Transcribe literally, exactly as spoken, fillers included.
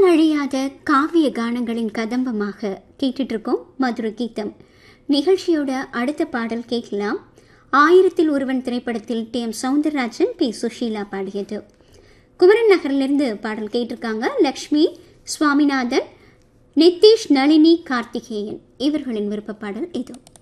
காலம் அழியாத காவிய கானங்களின் கதம்பமாக கேட்டுட்டு இருக்கோம் மதுர கீதம் நிகழ்ச்சியோட அடுத்த பாடல் கேட்கலாம். ஆயிரத்தில் ஒருவன் திரைப்படத்தில் D M Soundararajan, B Sushila பாடியது. குமரன் நகரிலிருந்து பாடல் கேட்டிருக்காங்க லக்ஷ்மி, சுவாமிநாதன், நிதிஷ், நளினி, கார்த்திகேயன். இவர்களின் விருப்ப பாடல் இது.